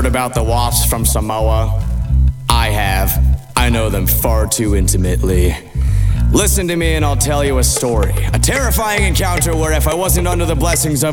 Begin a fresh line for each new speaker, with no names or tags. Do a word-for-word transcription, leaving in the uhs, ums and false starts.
about the wasps from Samoa? I have. I know them far too intimately. Listen to me and I'll tell you a story. A terrifying encounter where if I wasn't under the blessings of